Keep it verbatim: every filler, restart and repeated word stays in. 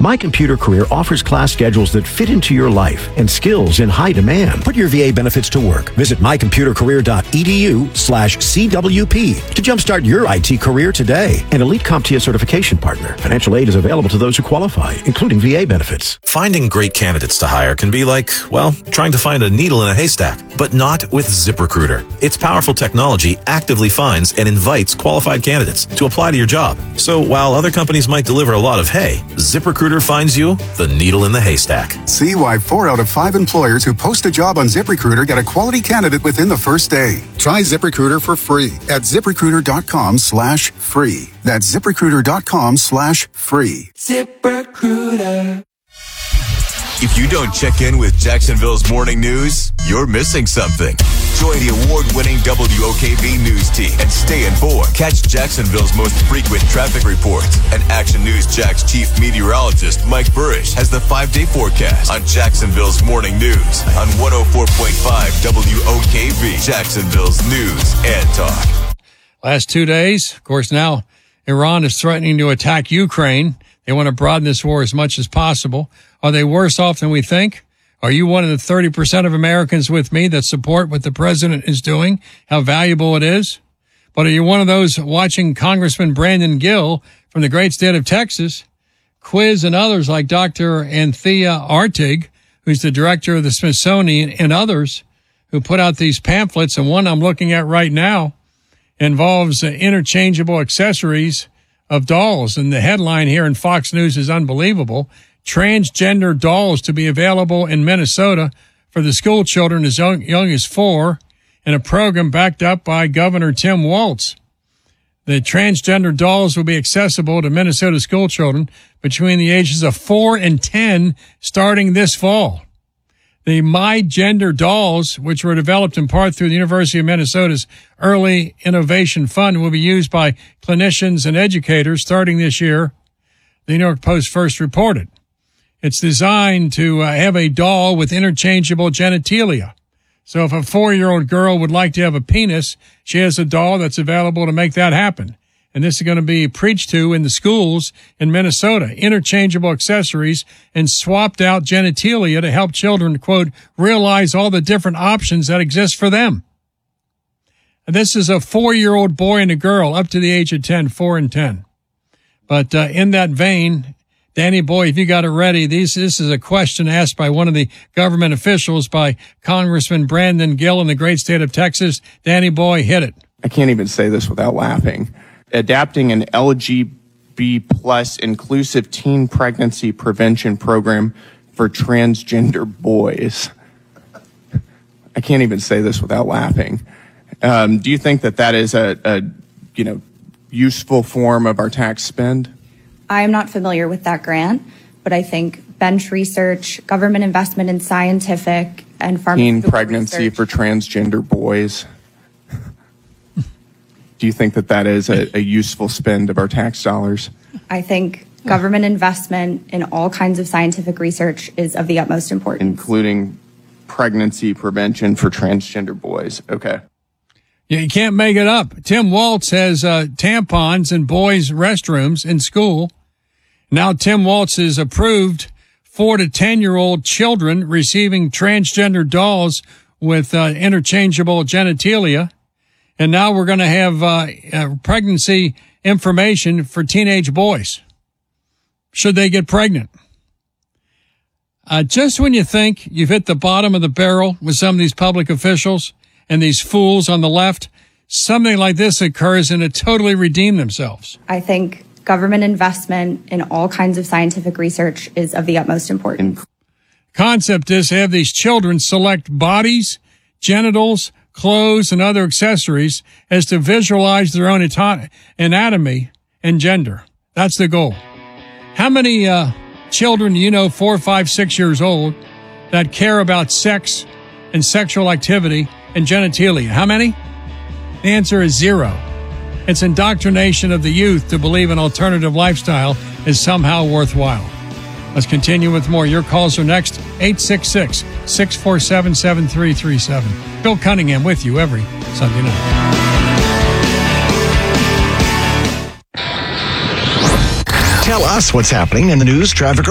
My Computer Career offers class schedules that fit into your life and skills in high demand. Put your V A benefits to work. Visit mycomputercareer.edu slash CWP to jumpstart your I T career today. An elite CompTIA certification partner. Financial aid is available to those who qualify, including V A benefits. Finding great candidates to hire can be like, well, trying to find a needle in a haystack, but not with ZipRecruiter. Its powerful technology actively finds and invites qualified candidates to apply to your job. So while other companies might deliver a lot of hay, ZipRecruiter finds you the needle in the haystack. See why four out of five employers who post a job on ZipRecruiter get a quality candidate within the first day. Try ZipRecruiter for free at ZipRecruiter.com slash free. That's ZipRecruiter.com slash free. ZipRecruiter. If you don't check in with Jacksonville's morning news, you're missing something. Join the award-winning W O K V news team and stay informed. Catch Jacksonville's most frequent traffic reports. And Action News Jack's chief meteorologist, Mike Burrish, has the five-day forecast on Jacksonville's morning news on one oh four point five W O K V, Jacksonville's news and talk. Last two days, of course, now Iran is threatening to attack Ukraine. They want to broaden this war as much as possible. Are they worse off than we think? Are you one of the thirty percent of Americans with me that support what the president is doing, how valuable it is? But are you one of those watching Congressman Brandon Gill from the great state of Texas quiz and others like Doctor Anthea Artig, who's the director of the Smithsonian, and others who put out these pamphlets? And one I'm looking at right now involves uh, interchangeable accessories of dolls. And the headline here in Fox News is unbelievable. Transgender dolls to be available in Minnesota for the school children as young, young as four in a program backed up by Governor Tim Walz. The transgender dolls will be accessible to Minnesota school children between the ages of four and ten starting this fall. The My Gender dolls, which were developed in part through the University of Minnesota's Early Innovation Fund, will be used by clinicians and educators starting this year, the New York Post first reported. It's designed to uh, have a doll with interchangeable genitalia. So if a four-year-old girl would like to have a penis, she has a doll that's available to make that happen. And this is going to be preached to in the schools in Minnesota. Interchangeable accessories and swapped out genitalia to help children, quote, realize all the different options that exist for them. And this is a four-year-old boy and a girl up to the age of ten, four and ten. But uh, in that vein, Danny Boy, if you got it ready, these, this is a question asked by one of the government officials by Congressman Brandon Gill in the great state of Texas. Danny Boy, hit it. I can't even say this without laughing. Adapting an L G B T plus inclusive teen pregnancy prevention program for transgender boys. I can't even say this without laughing. Um, do you think that that is a, a, you know, useful form of our tax spend? I am not familiar with that grant, but I think bench research, government investment in scientific and pharmaceutical teen pregnancy research. for transgender boys. Do you think that that is a, a useful spend of our tax dollars? I think government investment in all kinds of scientific research is of the utmost importance. Including pregnancy prevention for transgender boys. Okay. You can't make it up. Tim Walz has uh, tampons in boys' restrooms in school. Now Tim Walz has approved four to ten-year-old children receiving transgender dolls with uh, interchangeable genitalia. And now we're going to have uh, uh, pregnancy information for teenage boys, should they get pregnant. Uh, just when you think you've hit the bottom of the barrel with some of these public officials and these fools on the left, something like this occurs and it totally redeem themselves. I think government investment in all kinds of scientific research is of the utmost importance. Concept is to have these children select bodies, genitals, clothes, and other accessories as to visualize their own anatomy and gender. That's the goal. How many uh, children do you know, four, five, six years old, that care about sex and sexual activity and genitalia? How many? The answer is zero. It's indoctrination of the youth to believe an alternative lifestyle is somehow worthwhile. Let's continue with more. Your calls are next. eight six six, six four seven, seven three three seven. Bill Cunningham with you every Sunday night. Tell us what's happening in the news, traffic,